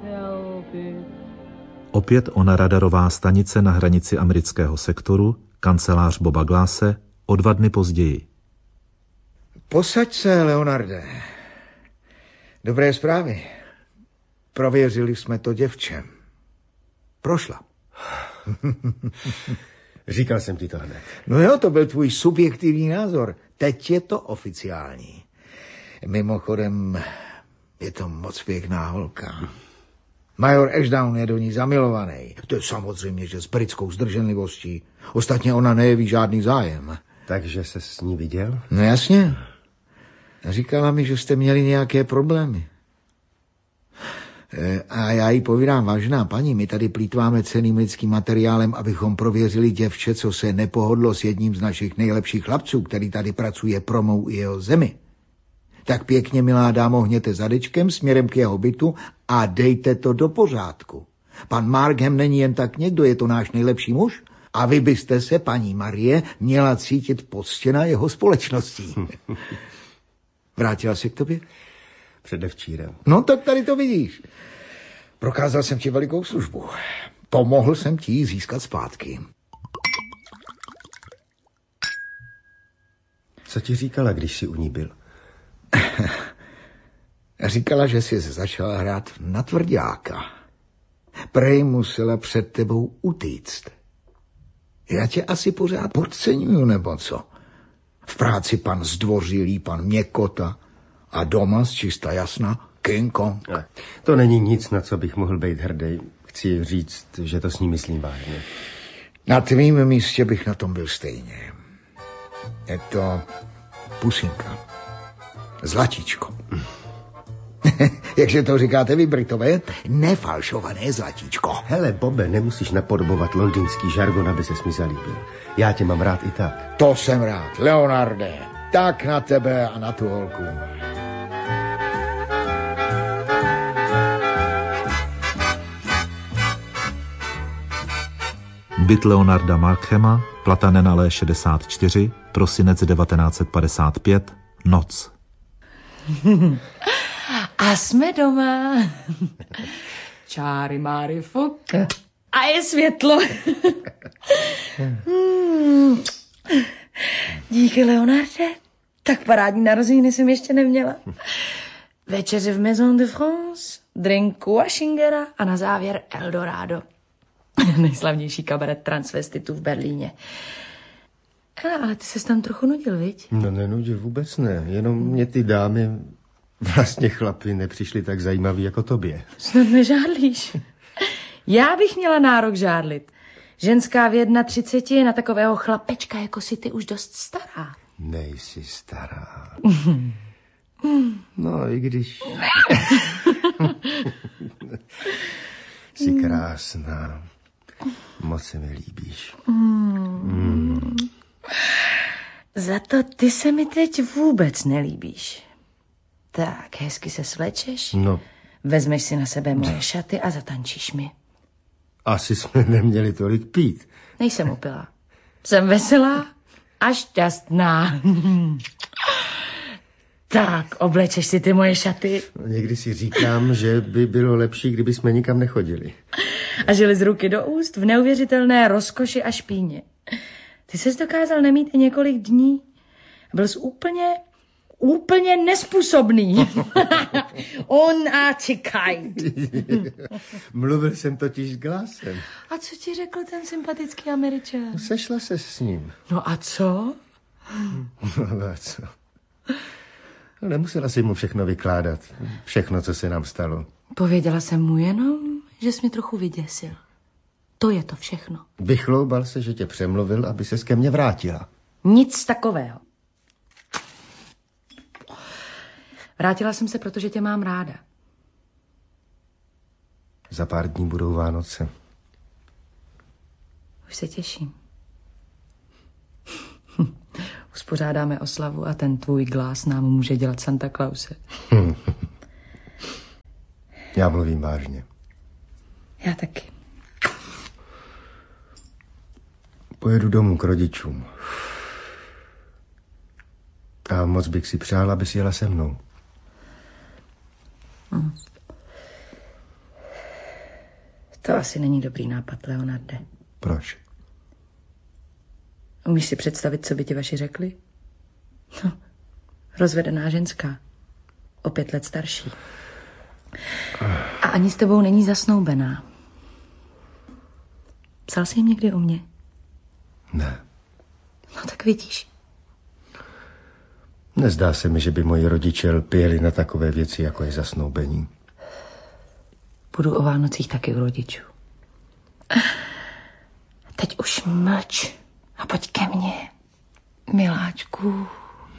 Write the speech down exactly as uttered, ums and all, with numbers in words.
Opět ona radarová stanice na hranici amerického sektoru, kancelář Boba Glasse, o dva dny později. Posaď se, Leonarde. Dobré zprávy. Prověřili jsme to děvče. Prošla. Říkal jsem ti to hned. No jo, to byl tvůj subjektivní názor. Teď je to oficiální. Mimochodem, je to moc pěkná holka. Major Ashdown je do ní zamilovaný. To je samozřejmě, že s britskou zdrženlivostí. Ostatně ona nejeví žádný zájem. Takže se s ní viděl? No jasně. Říkala mi, že jste měli nějaké problémy. A já jí povídám, vážená paní, my tady plýtváme cenným lidským materiálem, abychom prověřili děvče, co se nepohodlo s jedním z našich nejlepších chlapců, který tady pracuje pro mou i jeho zemi. Tak pěkně, milá dámo, hněte zadečkem směrem k jeho bytu a dejte to do pořádku. Pan Markham není jen tak někdo, je to náš nejlepší muž a vy byste se, paní Marie, měla cítit poctěna jeho společností. Vrátila se k tobě? Předevčírem. No tak tady to vidíš. Prokázal jsem ti velikou službu. Pomohl jsem ti ji získat zpátky. Co ti říkala, když jsi u ní byl? Říkala, že jsi začala hrát na tvrďáka. Prej musela před tebou utíct. Já tě asi pořád podceňuju, nebo co? V práci pan Zdvořilý, pan Měkota a doma z čista jasna King Kong. Ne, to není nic, na co bych mohl být hrdý. Chci říct, že to s ní myslím vážně. Na tvým místě bych na tom byl stejně. Je to pusinka. Zlatíčko. Jakže to říkáte vy, Britové? Nefalšované zlatíčko. Hele, Bobe, nemusíš napodobovat londýnský žargon, aby ses mi zalíbil. Já tě mám rád i tak. To jsem rád, Leonarde. Tak na tebe a na tu holku. Byt Leonarda Markhama, Platanen alé šedesát čtyři, prosinec devatenáct set padesát pět, noc. A jsme doma. Čáry máry fuk. A je světlo. hmm. Díky, Leonarde. Tak parádní narozeniny jsem ještě neměla. Večeře v Maison de France, drinku a šingera a na závěr Eldorado. Nejslavnější kabaret transvestitů v Berlíně. Hele, ale ty ses tam trochu nudil, viď? No nenudil, vůbec ne. Jenom mě ty dámy, vlastně chlapi, nepřišly tak zajímavý jako tobě. Snad nežádlíš. Já bych měla nárok žádlit. Ženská v třiceti jedna je na takového chlapečka, jako si ty, už dost stará. Nejsi stará. No, i když... Jsi krásná. Moc se mi líbíš. Mm. Za to ty se mi teď vůbec nelíbíš. Tak, hezky se svlečeš, no. Vezmeš si na sebe moje šaty a zatančíš mi. Asi jsme neměli tolik pít. Nejsem opilá. Jsem veselá a šťastná. Tak, oblečeš si ty moje šaty. No, někdy si říkám, že by bylo lepší, kdyby jsme nikam nechodili. A žili z ruky do úst v neuvěřitelné rozkoši a špíně. Ty ses dokázal nemít i několik dní. Byl jsi úplně, úplně nespůsobný. Unartigkeit. Mluvil jsem totiž s Glassem. A co ti řekl ten sympatický Američan? Sešla se s ním. No a co? No a co? Nemusela si mu všechno vykládat. Všechno, co se nám stalo. Pověděla jsem mu jenom, že jsi mě trochu vyděsil. To je to všechno. Vychloubal se, že tě přemluvil, aby ses ke mně vrátila. Nic takového. Vrátila jsem se, protože tě mám ráda. Za pár dní budou Vánoce. Už se těším. Uspořádáme oslavu a ten tvůj Glass nám může dělat Santa Clause. Já mluvím vážně. Já taky. Pojedu domů k rodičům. A moc bych si přál, aby si jela se mnou. Hmm. To asi není dobrý nápad, Leonarde. Proč? Umíš si představit, co by ti vaši řekli? No, rozvedená ženská. O pět let starší. A ani s tebou není zasnoubená. Psal jsi jim někdy o mně? Ne. No tak vidíš. Nezdá se mi, že by moji rodiče lpěli na takové věci, jako je zasnoubení. Budu o Vánocích taky u rodičů. Teď už mlč a pojď ke mně, miláčku.